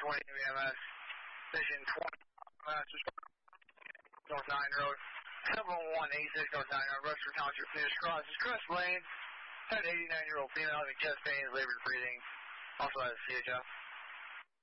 20 EMS, Station 20, North 9 Road, 70186 North 9 Road, Webster Township, Phoenix Cross. Is Crest Lane, had an 89-year-old female having chest pains, labored breathing, also has CHF.